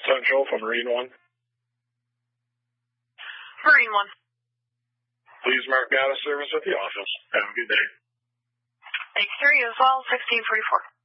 Central for Marine 1. Marine 1. Please mark me out of service at the office. Have a good day. Thanks, sir. You as well, 1644.